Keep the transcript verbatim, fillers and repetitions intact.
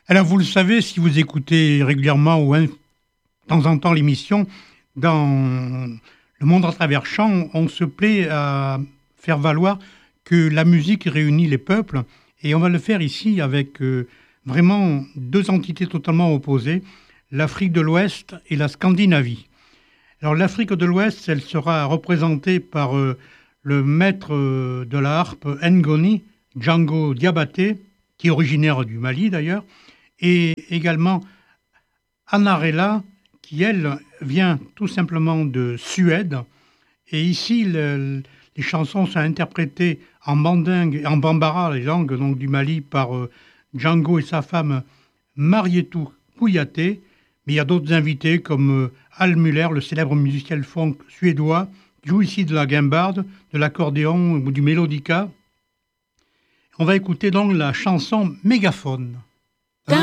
Alors, vous le savez, si vous écoutez régulièrement ou hein, de temps en temps l'émission, dans Le Monde à travers chants, on se plaît à faire valoir que la musique réunit les peuples. Et on va le faire ici avec euh, vraiment deux entités totalement opposées, l'Afrique de l'Ouest et la Scandinavie. Alors, l'Afrique de l'Ouest, elle sera représentée par euh, le maître euh, de la harpe Ngoni, Django Diabaté, qui est originaire du Mali d'ailleurs, et également Anarella, qui, elle, vient tout simplement de Suède. Et ici, le, les chansons sont interprétées en mandingue et en bambara, les langues donc, du Mali, par euh, Django et sa femme Marietou Kouyaté. Mais il y a d'autres invités comme euh, Al Muller, le célèbre musicien folk suédois, qui joue ici de la guimbarde, de l'accordéon ou du mélodica. On va écouter donc la chanson Mégaphone.